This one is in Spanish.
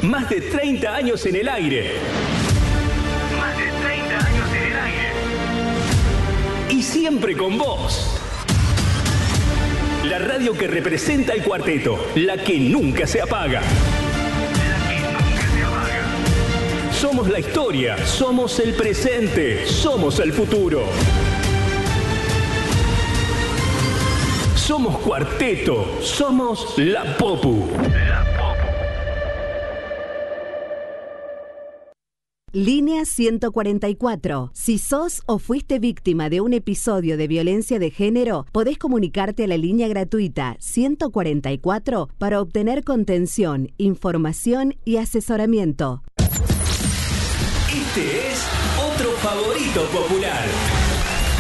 Más de 30 años en el aire. Más de 30 años en el aire. Y siempre con vos. La radio que representa el cuarteto. La que nunca se apaga. La que nunca se apaga. Somos la historia. Somos el presente. Somos el futuro. Somos Cuarteto. Somos La Popu. Línea 144. Si sos o fuiste víctima de un episodio de violencia de género, podés comunicarte a la línea gratuita 144 para obtener contención, información y asesoramiento. Este es otro favorito popular.